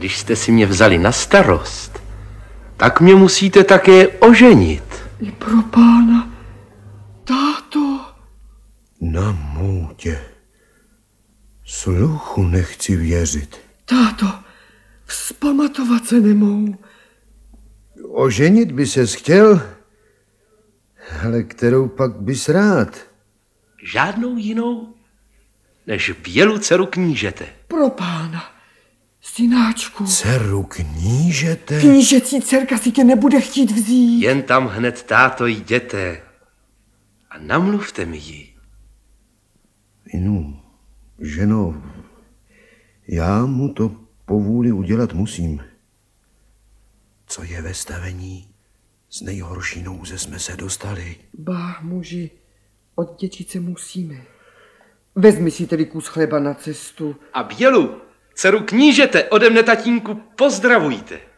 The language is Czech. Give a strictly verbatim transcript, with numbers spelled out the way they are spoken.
když jste si mě vzali na starost, tak mě musíte také oženit. I pro pána, táto. Na můdě. Sluchu nechci věřit. Táto, vzpamatovat se nemou. Oženit by ses chtěl, ale kterou pak bys rád? Žádnou jinou, než bělu dceru knížete. Pro pána, synáčku. Dceru knížete? Knížecí dcerka si tě nebude chtít vzít. Jen tam hned, táto, jděte a namluvte mi ji. Inu, ženo, já mu to povůli udělat musím. Co je ve stavení, z nejhorší nouze jsme se dostali. Bá, muži, odděčit se musíme. Vezmi si tedy kus chleba na cestu. A bělu, dceru knížete, ode mne, tatínku, pozdravujte.